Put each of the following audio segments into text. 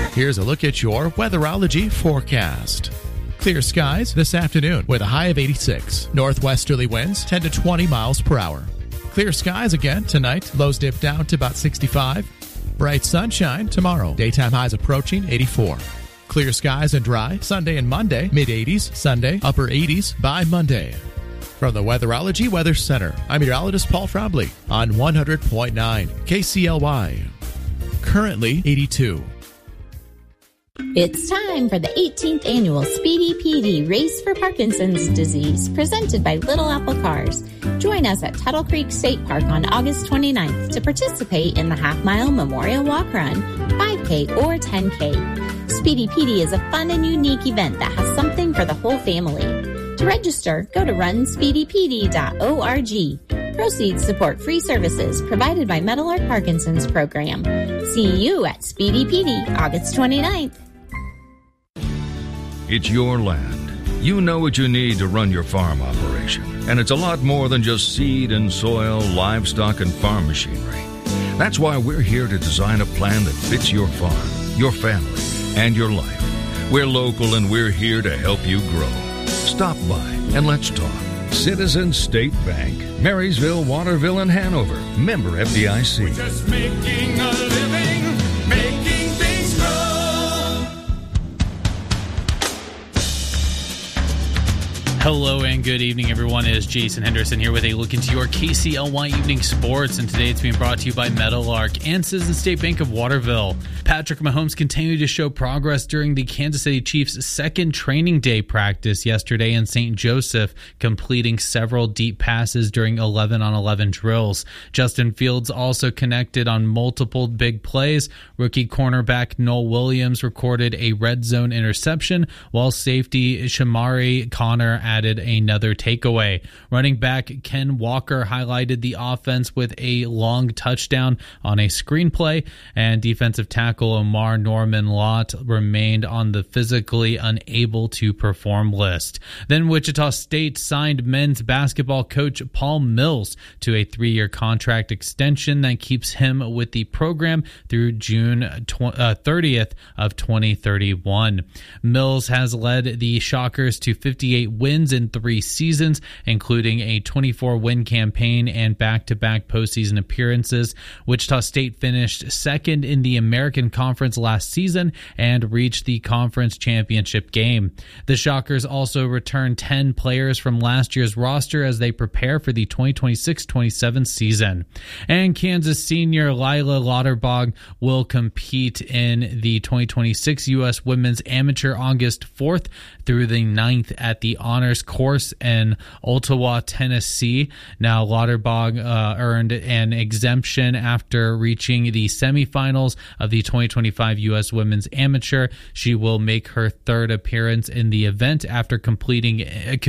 Here's a look at your weatherology forecast. Clear skies this afternoon with a high of 86. Northwesterly winds 10 to 20 miles per hour. Clear skies again tonight. Lows dip down to about 65. Bright sunshine tomorrow. Daytime highs approaching 84. Clear skies and dry Sunday and Monday. Mid-80s Sunday, upper 80s by Monday. From the Weatherology Weather Center, I'm meteorologist Paul Frobley on 100.9 KCLY. Currently 82. It's time for the 18th annual Speedy PD Race for Parkinson's Disease, presented by Little Apple Cars. Join us at Tuttle Creek State Park on August 29th to participate in the half-mile Memorial Walk Run, 5K or 10K. Speedy PD is a fun and unique event that has something for the whole family. To register, go to runspeedypd.org. Proceeds support free services provided by Meadowlark Parkinson's Program. See you at Speedy PD, August 29th. It's your land. You know what you need to run your farm operation. And it's a lot more than just seed and soil, livestock, and farm machinery. That's why we're here to design a plan that fits your farm, your family, and your life. We're local and we're here to help you grow. Stop by and let's talk. Citizens State Bank, Marysville, Waterville, and Hanover. Member FDIC. We're just making a living, making things grow. Hello and good evening, everyone. It is Jason Henderson here with a look into your KCLY Evening Sports, and today it's being brought to you by Meadowlark and Citizens State Bank of Waterville. Patrick Mahomes continued to show progress during the Kansas City Chiefs' second training day practice yesterday in St. Joseph, completing several deep passes during 11-on-11 drills. Justin Fields also connected on multiple big plays. Rookie cornerback Noel Williams recorded a red zone interception, while safety Shamari Connor added another takeaway. Running back Ken Walker highlighted the offense with a long touchdown on a screenplay, and defensive tackle Omar Norman Lott remained on the physically unable to perform list. Then Wichita State signed men's basketball coach Paul Mills to a 3-year contract extension that keeps him with the program through June 30th of 2031. Mills has led the Shockers to 58 wins in 3 seasons, including a 24-win campaign and back-to-back postseason appearances. Wichita State finished second in the American Conference last season and reached the conference championship game. The Shockers also returned 10 players from last year's roster as they prepare for the 2026-27 season. And Kansas senior Lila Lauterbach will compete in the 2026 U.S. Women's Amateur August 4th through the 9th at the Honors Course in Ottawa, Tennessee. Now, Lauterbach earned an exemption after reaching the semifinals of the 2025 U.S. Women's Amateur. She will make her third appearance in the event after competing in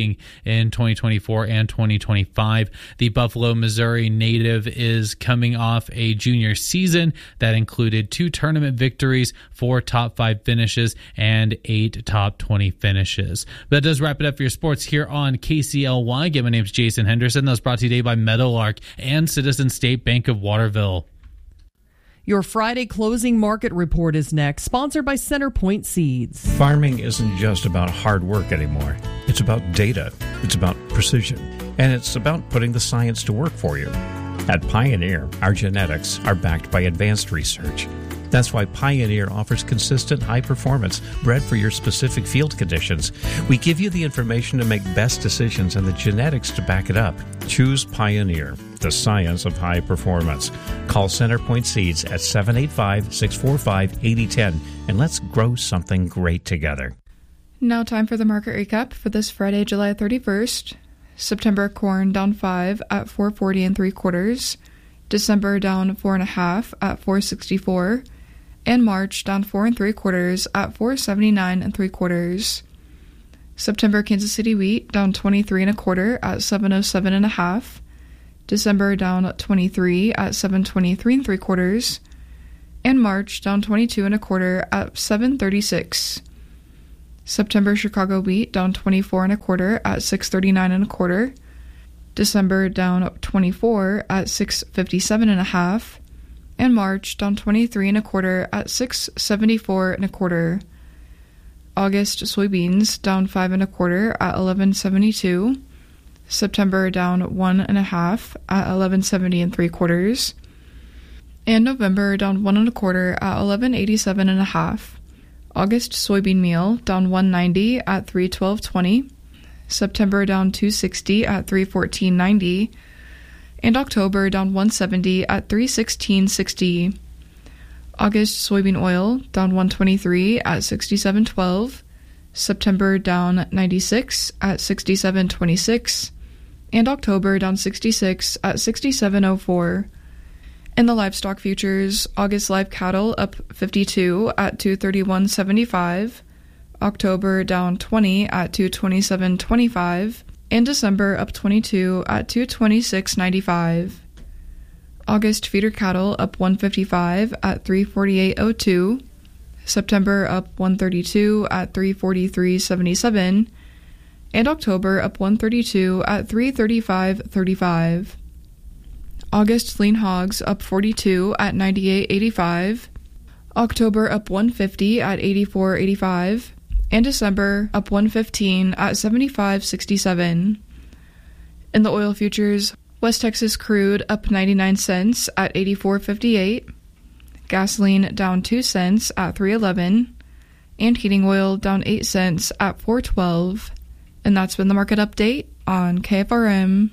2024 and 2025. The Buffalo, Missouri native is coming off a junior season that included 2 tournament victories, 4 top 5 finishes, and 8 top 20 finishes. That does wrap it up for your sports here on KCLY. Again, my name is Jason Henderson. That was brought to you today by Meadowlark and Citizens State Bank of Waterville. Your Friday closing market report is next, sponsored by CenterPoint Seeds. Farming isn't just about hard work anymore. It's about data. It's about precision. And it's about putting the science to work for you. At Pioneer, our genetics are backed by advanced research. That's why Pioneer offers consistent high performance bred for your specific field conditions. We give you the information to make best decisions and the genetics to back it up. Choose Pioneer, the science of high performance. Call CenterPoint Seeds at 785-645-8010 and let's grow something great together. Now time for the market recap for this Friday, July 31st. September corn down 5 at 4.40 3/4. December down 4.5 at 4.64. And March down 4 3/4 at 4.79 3/4. September Kansas City wheat down 23 1/4 at 7.07 1/2. December down 23 at 7.23 3/4. And March down 22 1/4 at 7.36. September Chicago wheat down 24 1/4 at 6.39 1/4. December down 24 at 6.57 1/2. And March down 23 1/4 at $6.74 1/4. August soybeans down 5 1/4 at $11.72. September down 1 1/2 at $11.70 3/4. And November down 1 1/4 at $11.87 1/2. August soybean meal down $1.90 at $3.12.20. September down $2.60 at $3.14.90. And October down $1.70 at $3.16.60. August soybean oil down $1.23 at $67.12. September down $96 at $67.26. And October down $66 at $67.04. In the livestock futures, August live cattle up 52 at $231.75. October down 20 at $227.25. And December up 22 at $226.95. August feeder cattle up 155 at $348.02. September up 132 at $343.77. And October up 132 at $335.35. August lean hogs up 42 at $98.85. October up 150 at $84.85. And December up 115 at $75.67. In the oil futures, West Texas crude up 99 cents at $84.58. Gasoline down 2 cents at $3.11. And heating oil down 8 cents at $4.12. And that's been the market update on KFRM.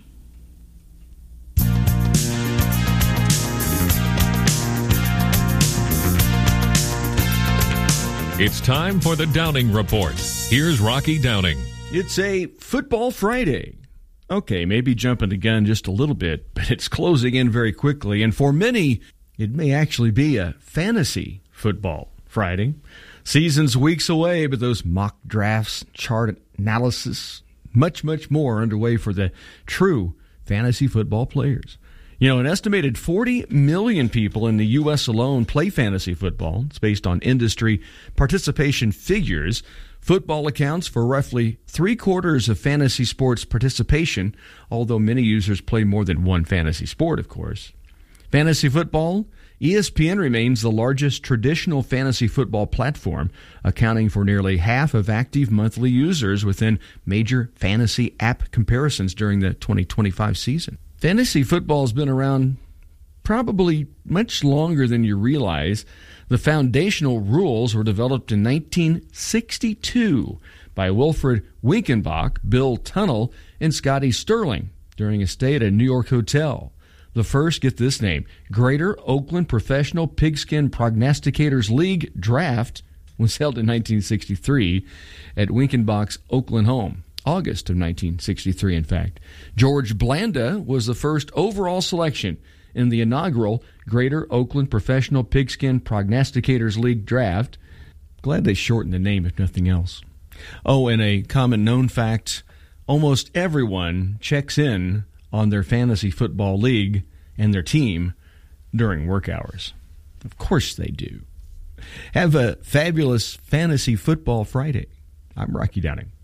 It's time for the Downing Report. Here's Rocky Downing. It's a football Friday. Okay, maybe jumping the gun just a little bit, but it's closing in very quickly. And for many, it may actually be a fantasy football Friday. Season's weeks away, but those mock drafts, chart analysis, much more underway for the true fantasy football players. You know, an estimated 40 million people in the U.S. alone play fantasy football. It's based on industry participation figures. Football accounts for roughly 3/4 of fantasy sports participation, although many users play more than one fantasy sport, of course. Fantasy football, ESPN remains the largest traditional fantasy football platform, accounting for nearly half of active monthly users within major fantasy app comparisons during the 2025 season. Fantasy football has been around probably much longer than you realize. The foundational rules were developed in 1962 by Wilfred Winkenbach, Bill Tunnell, and Scotty Sterling during a stay at a New York hotel. The first, get this name, Greater Oakland Professional Pigskin Prognosticators League draft was held in 1963 at Winkenbach's Oakland home. August of 1963, in fact. George Blanda was the first overall selection in the inaugural Greater Oakland Professional Pigskin Prognosticators League draft. Glad they shortened the name, if nothing else. Oh, and a common known fact, almost everyone checks in on their fantasy football league and their team during work hours. Of course they do. Have a fabulous Fantasy Football Friday. I'm Rocky Downing.